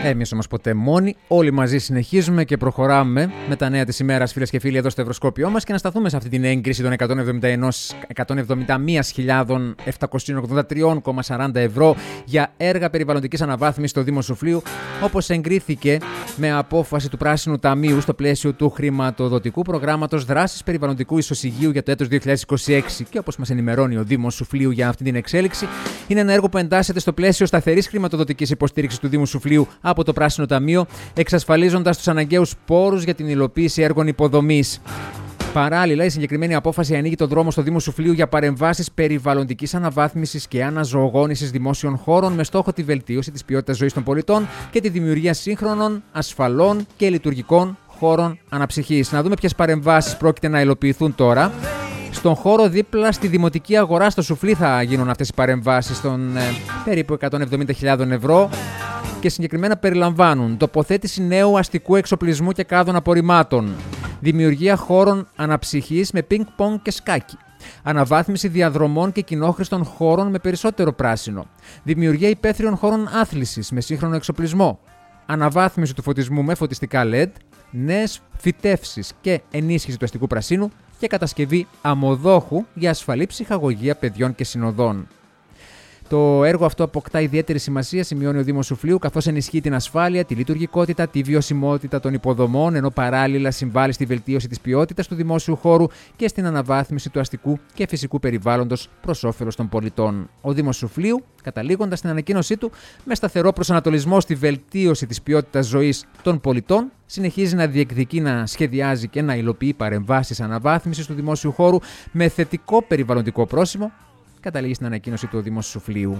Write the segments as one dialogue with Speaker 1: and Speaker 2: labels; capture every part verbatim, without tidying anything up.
Speaker 1: Εμείς όμως ποτέ μόνοι. Όλοι μαζί συνεχίζουμε και προχωράμε με τα νέα της ημέρας, φίλες και φίλοι, εδώ στο Ευρωσκόπιό μας και να σταθούμε σε αυτή την έγκριση των εκατόν εβδομήντα μία χιλιάδες επτακόσια ογδόντα τρία κόμμα σαράντα ευρώ για έργα περιβαλλοντικής αναβάθμισης στο Δήμο Σουφλίου, όπως εγκρίθηκε με απόφαση του Πράσινου Ταμείου στο πλαίσιο του χρηματοδοτικού προγράμματος δράσης περιβαλλοντικού ισοσυγείου για το έτος δύο χιλιάδες είκοσι έξι. Και όπως μας ενημερώνει ο Δήμος Σουφλίου για αυτή την εξέλιξη, είναι ένα έργο που εντάσσεται στο πλαίσιο σταθερής χρηματοδοτικής υποστήριξης του Δήμου Σουφλίου από το Πράσινο Ταμείο, εξασφαλίζοντας τους αναγκαίους πόρους για την υλοποίηση έργων υποδομής. Παράλληλα, η συγκεκριμένη απόφαση ανοίγει τον δρόμο στο Δήμο Σουφλίου για παρεμβάσεις περιβαλλοντικής αναβάθμισης και αναζωογόνησης δημόσιων χώρων με στόχο τη βελτίωση της ποιότητας ζωής των πολιτών και τη δημιουργία σύγχρονων, ασφαλών και λειτουργικών χώρων αναψυχής. Να δούμε ποιες παρεμβάσεις πρόκειται να υλοποιηθούν τώρα. Στον χώρο δίπλα στη Δημοτική Αγορά στο Σουφλί θα γίνουν αυτές οι παρεμβάσεις των ε, περίπου εκατόν εβδομήντα χιλιάδες ευρώ και συγκεκριμένα περιλαμβάνουν τοποθέτηση νέου αστικού εξοπλισμού και κάδων απορριμμάτων, δημιουργία χώρων αναψυχής με πινκ-πονγκ και σκάκι, αναβάθμιση διαδρομών και κοινόχρηστων χώρων με περισσότερο πράσινο, δημιουργία υπαίθριων χώρων άθλησης με σύγχρονο εξοπλισμό, αναβάθμιση του φωτισμού με φωτιστικά ελ ι ντι, νέες φυτεύσεις και ενίσχυση του αστικού πρασίνου και κατασκευή αμμοδόχου για ασφαλή ψυχαγωγία παιδιών και συνοδών. Το έργο αυτό αποκτά ιδιαίτερη σημασία, σημειώνει ο Δήμος Σουφλίου, καθώς ενισχύει την ασφάλεια, τη λειτουργικότητα, τη βιωσιμότητα των υποδομών, ενώ παράλληλα συμβάλλει στη βελτίωση της ποιότητας του δημόσιου χώρου και στην αναβάθμιση του αστικού και φυσικού περιβάλλοντος προς όφελος των πολιτών. Ο Δήμος Σουφλίου, καταλήγοντας στην ανακοίνωσή του, με σταθερό προσανατολισμό στη βελτίωση της ποιότητας ζωής των πολιτών, συνεχίζει να διεκδικεί, να σχεδιάζει και να υλοποιεί παρεμβάσεις αναβάθμισης του δημόσιου χώρου με θετικό περιβαλλοντικό πρόσημο. Καταλήγει στην ανακοίνωση του Δήμου Σουφλίου.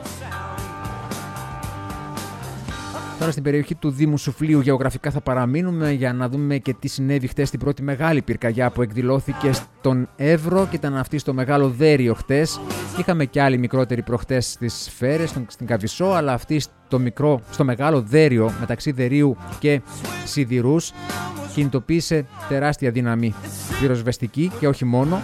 Speaker 1: Τώρα στην περιοχή του Δήμου Σουφλίου γεωγραφικά θα παραμείνουμε για να δούμε και τι συνέβη χτες στην πρώτη μεγάλη πυρκαγιά που εκδηλώθηκε στον Εύρο και ήταν αυτή στο Μεγάλο Δέριο χτες. Είχαμε και άλλη μικρότερη προχτές στις Σφαίρες, στην Καβισσό, αλλά αυτή στο, μικρό, στο Μεγάλο Δέριο μεταξύ Δερίου και Σιδηρούς κινητοποίησε τεράστια δύναμη πυροσβεστική και όχι μόνο.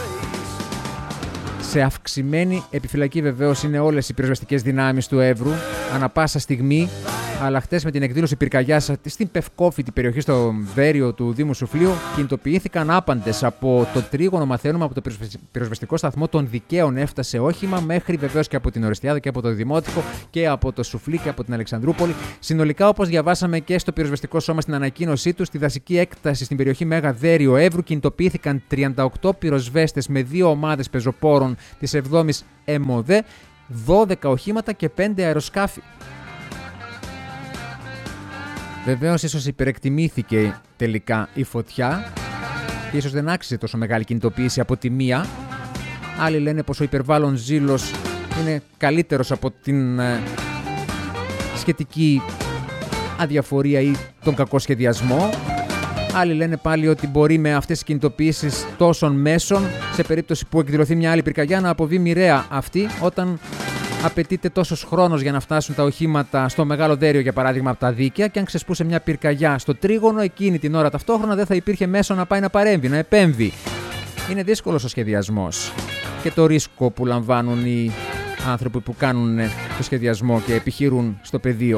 Speaker 1: Σε αυξημένη επιφυλακή βεβαίως είναι όλες οι πυροσβεστικές δυνάμεις του Εύρου ανά πάσα στιγμή, αλλά χτες με την εκδήλωση πυρκαγιάς στην Πευκόφητη περιοχή στο Βέριο του Δήμου Σουφλίου κινητοποιήθηκαν άπαντες. Από το τρίγωνο μαθαίνουμε, από το πυροσβεστικό σταθμό των Δικαίων έφτασε όχημα, μέχρι βεβαίως και από την Οριστιάδα και από το Δημότυχο και από το Σουφλί και από την Αλεξανδρούπολη. Συνολικά, όπως διαβάσαμε και στο πυροσβεστικό σώμα στην ανακοίνωσή του, στη δασική έκταση στην περιοχή Μέγα Δέριο Εύρου κινητοποιήθηκαν τριάντα οκτώ πυροσβέστες με δύο ομάδες πεζοπόρων της εβδόμης ΕΜΟΔΕ, δώδεκα οχήματα και πέντε αεροσκάφη. Βεβαίως, ίσως υπερεκτιμήθηκε τελικά η φωτιά και ίσως δεν άξιζε τόσο μεγάλη κινητοποίηση από τη μία. Άλλοι λένε πως ο υπερβάλλον ζήλος είναι καλύτερος από την ε, σχετική αδιαφορία ή τον κακό σχεδιασμό. Άλλοι λένε πάλι ότι μπορεί με αυτές τις κινητοποιήσεις τόσων μέσων, σε περίπτωση που εκδηλωθεί μια άλλη πυρκαγιά, να αποβεί μοιραία αυτή, όταν απαιτείται τόσος χρόνος για να φτάσουν τα οχήματα στο Μεγάλο Δέριο, για παράδειγμα, από τα Δίκαια, και αν ξεσπούσε μια πυρκαγιά στο τρίγωνο, εκείνη την ώρα ταυτόχρονα δεν θα υπήρχε μέσο να πάει να παρέμβει, να επέμβει. Είναι δύσκολος ο σχεδιασμός και το ρίσκο που λαμβάνουν οι άνθρωποι που κάνουν το σχεδιασμό και επιχειρούν στο πεδίο.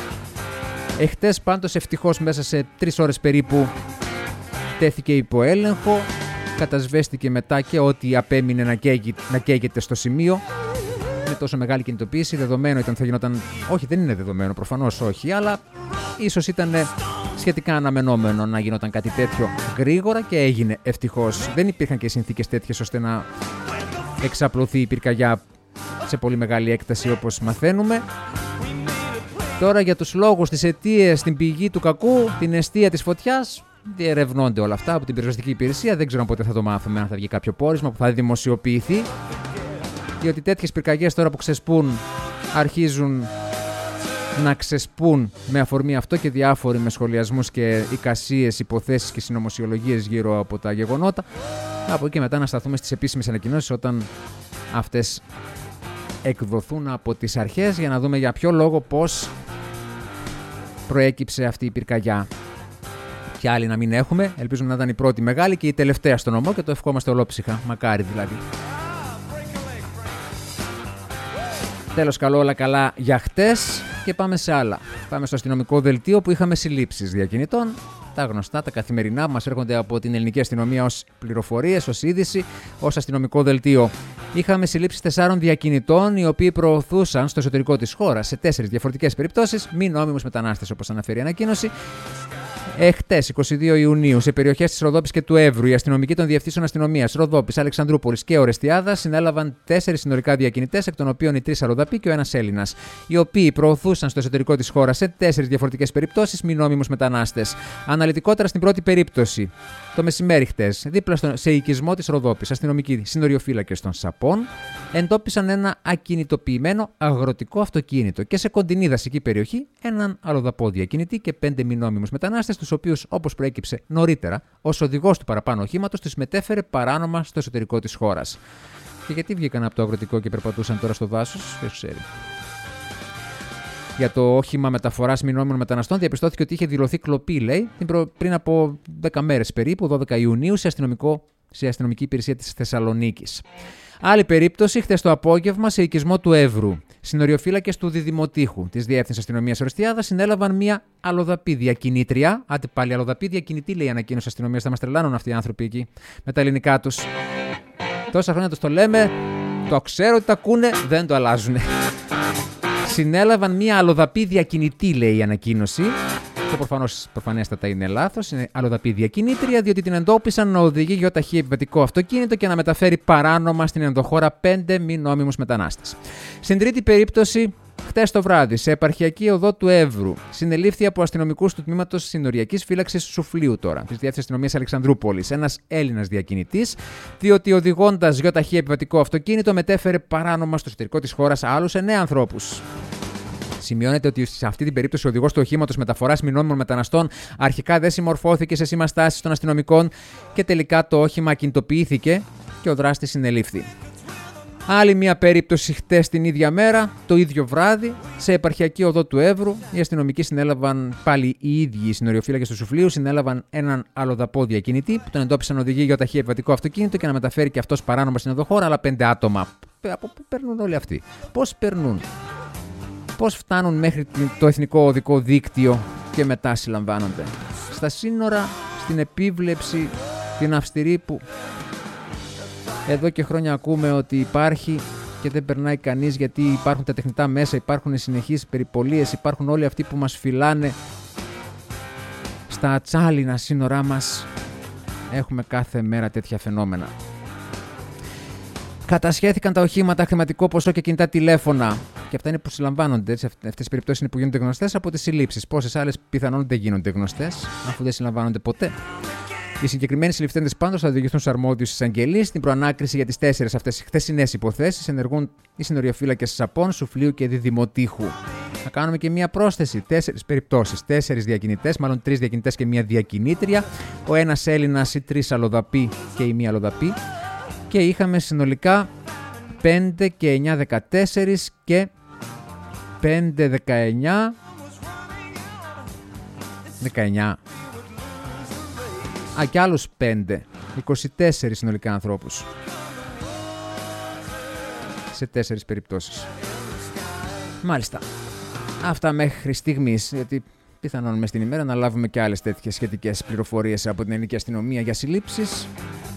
Speaker 1: Εχτες πάντως ευτυχώς μέσα σε τρεις ώρες περίπου τέθηκε υπό έλεγχο, κατασβέστηκε μετά και ό,τι απέμεινε να, καίγει, να καίγεται στο σημείο. Με τόσο μεγάλη κινητοποίηση, δεδομένο ήταν θα γινόταν. Όχι, δεν είναι δεδομένο, προφανώς όχι, αλλά ίσως ήταν σχετικά αναμενόμενο να γινόταν κάτι τέτοιο γρήγορα και έγινε ευτυχώς. Δεν υπήρχαν και συνθήκες τέτοιες ώστε να εξαπλωθεί η πυρκαγιά σε πολύ μεγάλη έκταση, όπως μαθαίνουμε. Τώρα για τους λόγους, τις αιτίες, την πηγή του κακού, την αιστεία της φωτιάς, διερευνώνται όλα αυτά από την πυροσβεστική υπηρεσία. Δεν ξέρω πότε θα το μάθουμε, αν θα βγει κάποιο πόρισμα που θα δημοσιοποιηθεί. Διότι τέτοιες πυρκαγιές τώρα που ξεσπούν αρχίζουν να ξεσπούν με αφορμή αυτό και διάφοροι με σχολιασμούς και εικασίες, υποθέσεις και συνωμοσιολογίες γύρω από τα γεγονότα. Από εκεί μετά να σταθούμε στις επίσημες ανακοινώσεις όταν αυτές εκδοθούν από τις αρχές, για να δούμε για ποιο λόγο, πώς προέκυψε αυτή η πυρκαγιά. Και άλλοι να μην έχουμε, ελπίζουμε να ήταν η πρώτη μεγάλη και η τελευταία στον νομό και το ευχόμαστε ολόψυχα, μακάρι δηλαδή. Τέλος, καλό όλα καλά για χτες. Και πάμε σε άλλα. Πάμε στο αστυνομικό δελτίο που είχαμε συλλήψεις διακινητών. Τα γνωστά, τα καθημερινά που μας έρχονται από την ελληνική αστυνομία ως πληροφορίες, ως είδηση, ως αστυνομικό δελτίο. Είχαμε συλλήψεις τεσσάρων διακινητών, οι οποίοι προωθούσαν στο εσωτερικό της χώρας σε τέσσερις διαφορετικές περιπτώσεις μη νόμιμους μετανάστες, όπως αναφέρει η ανακοίνωση. Εχτες, εικοστή δεύτερη Ιουνίου, σε περιοχές της Ροδόπης και του Εύρου, οι αστυνομικοί των διευθύνσεων αστυνομίας Ροδόπης, Αλεξανδρούπολης και Ορεστιάδας συνέλαβαν τέσσερις συνολικά διακινητές, εκ των οποίων οι τρεις Αλλοδαποί και ο ένας Έλληνας, οι οποίοι προωθούσαν στο εσωτερικό της χώρας σε τέσσερις διαφορετικές περιπτώσεις μη νόμιμους μετανάστες. Αναλυτικότερα στην πρώτη περίπτωση, το μεσημέρι χτες, δίπλα στο, σε οικισμό της Ροδόπης, αστυνομικοί συνοριοφύλακες των Σαπών εντόπισαν ένα ακινητοποιημένο αγροτικό αυτοκίνητο και σε κοντινή δασική περιοχή έναν αλλοδαπό διακινητή και πέντε μη νόμιμους μετανάστες, τους οποίους, όπως προέκυψε νωρίτερα, ως οδηγός του παραπάνω οχήματος, τους μετέφερε παράνομα στο εσωτερικό της χώρας. Και γιατί βγήκαν από το αγροτικό και περπατούσαν τώρα στο δάσος, ποιος ξέρει. Για το όχημα μεταφοράς μη νόμιμων μεταναστών διαπιστώθηκε ότι είχε δηλωθεί κλοπή, λέει, πριν από δέκα μέρες περίπου, δώδεκα Ιουνίου, σε, αστυνομικό, σε αστυνομική υπηρεσία της Θεσσαλονίκης. Άλλη περίπτωση, χθες το απόγευμα, σε οικισμό του Εύρου. Συνοριοφύλακες του Διδημοτήχου της Διεύθυνσης Αστυνομίας Ορεστιάδας συνέλαβαν μία αλλοδαπή διακινήτρια. Άντε πάλι, αλλοδαπή διακινητή, λέει η ανακοίνωση αστυνομίας. Θα μας τρελάνουν αυτοί οι άνθρωποι εκεί με τα ελληνικά τους. Τόσα χρόνια τους το λέμε, το ξέρω ότι τα ακούνε, δεν το αλλάζουν. Συνέλαβαν μία αλλοδαπή διακινητή, λέει η ανακοίνωση. Αυτό προφανώς, προφανέστατα είναι λάθος. Είναι αλλοδαπή διακινήτρια, διότι την εντόπισαν να οδηγεί γιοταχή επιβατικό αυτοκίνητο και να μεταφέρει παράνομα στην ενδοχώρα πέντε μη νόμιμους μετανάστες. Στην τρίτη περίπτωση, χτες το βράδυ, σε επαρχιακή οδό του Εύρου, συνελήφθη από αστυνομικούς του τμήματος συνοριακής φύλαξης Σουφλίου τώρα, της Διεύθυνσης Αστυνομίας Αλεξανδρούπολης, ένας Έλληνας διακινητής, διότι οδηγώντας γιοταχή επιβατικό αυτοκίνητο μετέφερε παράνομα στο εσωτερικό της χώρας άλλους εννέα ανθρώπους. Σημειώνεται ότι σε αυτή την περίπτωση ο οδηγός του οχήματος μεταφοράς μη νόμιμων μεταναστών αρχικά δεν συμμορφώθηκε σε σημαστάσεις των αστυνομικών και τελικά το όχημα ακινητοποιήθηκε και ο δράστης συνελήφθη. Άλλη μια περίπτωση χτες την ίδια μέρα, το ίδιο βράδυ, σε επαρχιακή οδό του Εύρου, οι αστυνομικοί συνέλαβαν, πάλι οι ίδιοι οι συνοριοφύλακες του Σουφλίου, συνέλαβαν έναν αλλοδαπό διακινητή που τον εντόπισαν οδηγεί γιοταχή επιβατικό αυτοκίνητο και να μεταφέρει και αυτός παράνομα στην οδοχώρα άλλα πέντε άτομα. Από πού περνούν όλοι αυτοί, πώς περνούν. Πώς φτάνουν μέχρι το εθνικό οδικό δίκτυο και μετά συλλαμβάνονται. Στα σύνορα, στην επίβλεψη, την αυστηρή που εδώ και χρόνια ακούμε ότι υπάρχει και δεν περνάει κανείς γιατί υπάρχουν τα τεχνητά μέσα, υπάρχουν οι συνεχείς περιπολίες, υπάρχουν όλοι αυτοί που μας φυλάνε στα ατσάλινα σύνορά μας. Έχουμε κάθε μέρα τέτοια φαινόμενα. Κατασχέθηκαν τα οχήματα, χρηματικό ποσό και κινητά τηλέφωνα. Και αυτά είναι που συλλαμβάνονται. Αυτές οι περιπτώσεις είναι που γίνονται γνωστές από τις συλλήψεις. Πόσες άλλες πιθανόν δεν γίνονται γνωστές, αφού δεν συλλαμβάνονται ποτέ. Οι συγκεκριμένοι συλληφθέντες πάντως θα οδηγηθούν στους αρμόδιους εισαγγελείς. Στην προανάκριση για τις τέσσερις αυτές χθεσινές υποθέσεις ενεργούν οι συνοριοφύλακες Σαπών, Σουφλίου και Διδημοτήχου. Θα κάνουμε και μία πρόσθεση. Τέσσερις περιπτώσεις. Τέσσερις διακινητές, μάλλον τρεις διακινητές και μία διακινήτρια. Ο ένας Έλληνας, οι τρεις αλλοδαποί και η μία αλλοδαπή. Και είχαμε συνολικά πέντε και εννιά δεκατέσσερα και πέντε δεκαεννιά δεκαεννιά Α, και άλλους πέντε είκοσι τέσσερα συνολικά ανθρώπους σε τέσσερις περιπτώσεις. Μάλιστα. Αυτά μέχρι στιγμής, γιατί πιθανόν μες την ημέρα να λάβουμε και άλλες τέτοιες σχετικές πληροφορίες από την ελληνική αστυνομία για συλλήψεις.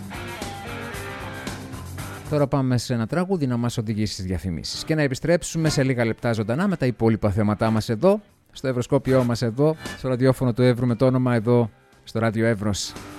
Speaker 1: Τώρα πάμε σε ένα τραγούδι να μας οδηγήσει στις διαφημίσεις και να επιστρέψουμε σε λίγα λεπτά ζωντανά με τα υπόλοιπα θέματά μας εδώ, στο ευρωσκόπιό μας εδώ, στο ραδιόφωνο του Εύρου με το όνομα εδώ, στο Ράδιο Εύρος.